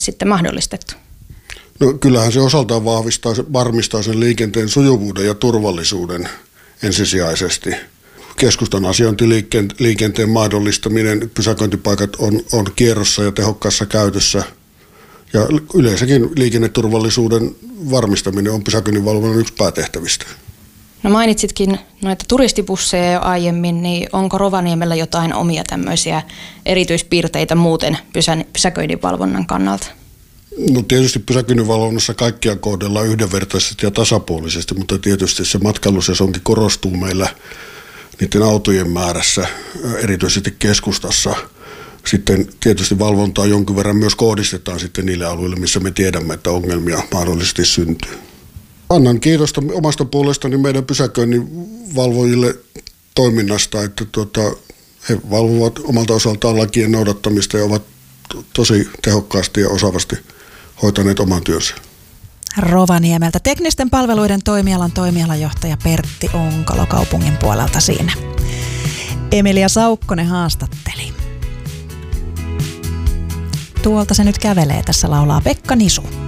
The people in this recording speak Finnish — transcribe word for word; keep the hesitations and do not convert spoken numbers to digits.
sitten mahdollistettu? No kyllähän se osaltaan vahvistaa, varmistaa sen liikenteen sujuvuuden ja turvallisuuden ensisijaisesti. Keskustan asiointiliikenteen mahdollistaminen, pysäköintipaikat on, on kierrossa ja tehokkaassa käytössä. Ja yleensäkin liikenneturvallisuuden varmistaminen on pysäköinninvalvonnan yksi päätehtävistä. No mainitsitkin noita turistibusseja jo aiemmin, niin onko Rovaniemellä jotain omia tämmöisiä erityispiirteitä muuten pysä, pysäköinninvalvonnan kannalta? No tietysti pysäköinninvalvonnassa kaikkia kohdellaan yhdenvertaisesti ja tasapuolisesti, mutta tietysti se matkailusesonki korostuu meillä niiden autojen määrässä, erityisesti keskustassa. Sitten tietysti valvontaa jonkin verran myös kohdistetaan sitten niille alueille, missä me tiedämme, että ongelmia mahdollisesti syntyy. Annan kiitosta omasta puolestani meidän pysäköinninvalvojille toiminnasta, että tuota, he valvovat omalta osaltaan lakien noudattamista ja ovat tosi tehokkaasti ja osaavasti hoitaneet oman työnsä. Rovaniemeltä teknisten palveluiden toimialan toimialajohtaja Pertti Onkalo kaupungin puolelta siinä. Emilia Saukkonen haastatteli. Tuolta se nyt kävelee, tässä laulaa Pekka Nisu.